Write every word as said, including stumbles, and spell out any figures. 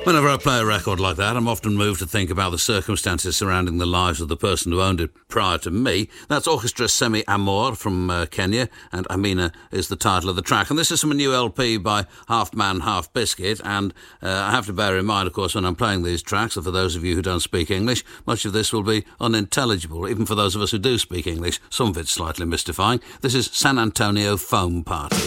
Whenever I play a record like that, I'm often moved to think about the circumstances surrounding the lives of the person who owned it prior to me. That's Orchestra Semi Amor from uh, Kenya, and Amina is the title of the track. And this is from a new L P by Half Man, Half Biscuit, and uh, I have to bear in mind, of course, when I'm playing these tracks, that for those of you who don't speak English, much of this will be unintelligible. Even for those of us who do speak English, some of it's slightly mystifying. This is San Antonio Foam Party.